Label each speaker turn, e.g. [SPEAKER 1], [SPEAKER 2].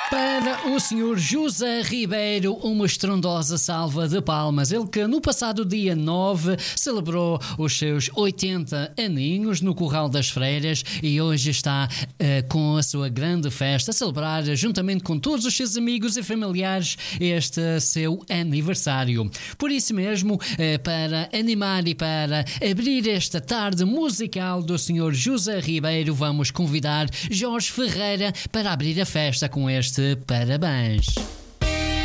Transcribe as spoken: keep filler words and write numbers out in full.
[SPEAKER 1] Para o senhor José Ribeiro, uma estrondosa salva de palmas. Ele que no passado dia nove celebrou os seus oitenta aninhos no Curral das Freiras e hoje está uh, com a sua grande festa a celebrar, juntamente com todos os seus amigos e familiares, este seu aniversário. Por isso mesmo, uh, para animar e para abrir esta tarde musical do senhor José Ribeiro, vamos convidar Jorge Ferreira para abrir a festa com este parabéns.